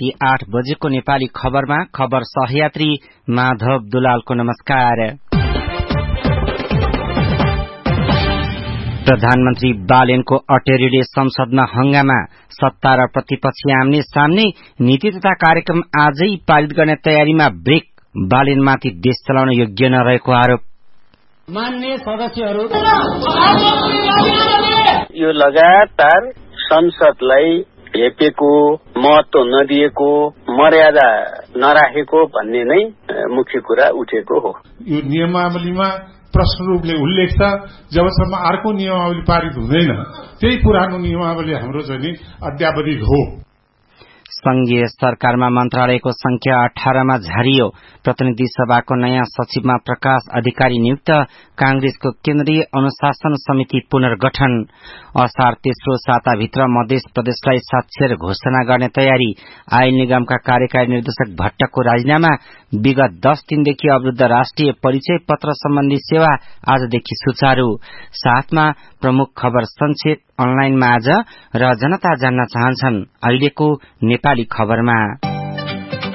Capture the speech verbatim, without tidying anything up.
राति आठ बजेको नेपाली खबरमा खबर सहयात्री माधव दुलालको नमस्कार। प्रधानमन्त्री बालेनको अटेरीले संसदमा हंगामा, सत्ता र प्रतिपक्षी आम्ने सामने, नीति तथा कार्यक्रम आजै पारित गर्ने तयारीमा ब्रेक, बालेनमाथि देश चलाउन योग्य नरहेको आरोप। मान्य सदस्यहरू, यो लगातार संसदलाई हेपेको, महत्व नदिएको, मर्यादा नराखेको भन्ने नै मुख्य कुरा उठेको हो। यो नियमावलीमा प्रश्न रूपले उल्लेख छ, जबसम्म अर्को नियमावली पारित हुँदैन त्यही पुरानो नियमावली हाम्रो चाहिँ अद्यावधिक हो। संघीय सरकारमा मन्त्रालयको संख्या अठारमा झारियो। प्रतिनिधि सभाको नयाँ सचिवमा प्रकाश अधिकारी नियुक्त। कांग्रेसको केन्द्रीय अनुशासन समिति पुनर्गठन। असार तेस्रो साताभित्र मध्य प्रदेशलाई साक्षर घोषणा गर्ने तयारी। आयल निगमका कार्यकारी निर्देशक भट्टको राजीनामा। विगत दस दिनदेखि अवरुद्ध राष्ट्रिय परिचय पत्र सम्बन्धी सेवा आजदेखि सुचारू। साथमा प्रमुख खबर संक्षेप अनलाइनमा आज र जनता जान्न चाहन्छन् अहिलेको नेपाली खबरमा।